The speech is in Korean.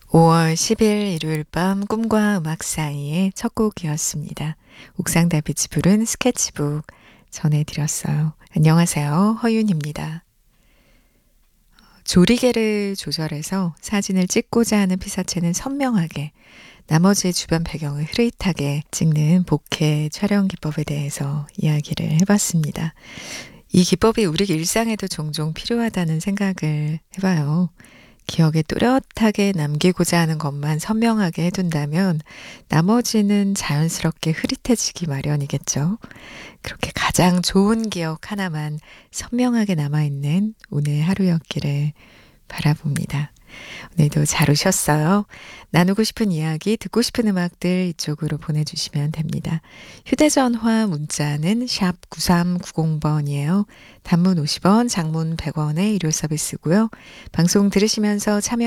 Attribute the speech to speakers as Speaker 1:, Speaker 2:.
Speaker 1: 5월 10일 일요일 밤 꿈과 음악 사이의 첫 곡이었습니다. 옥상 달빛이 부른 스케치북 전해드렸어요. 안녕하세요. 허윤입니다. 조리개를 조절해서 사진을 찍고자 하는 피사체는 선명하게, 나머지 주변 배경을 흐릿하게 찍는 보케 촬영 기법에 대해서 이야기를 해봤습니다. 이 기법이 우리 일상에도 종종 필요하다는 생각을 해봐요. 기억에 또렷하게 남기고자 하는 것만 선명하게 해둔다면 나머지는 자연스럽게 흐릿해지기 마련이겠죠. 그렇게 가장 좋은 기억 하나만 선명하게 남아있는 오늘 하루였기를 바라봅니다. 오늘도 잘 오셨어요. 나누고 싶은 이야기, 듣고 싶은 음악들 이쪽으로 보내주시면 됩니다. 휴대전화 문자는 샵 9390번이에요. 단문 50원, 장문 100원의 유료 서비스고요. 방송 들으시면서 참여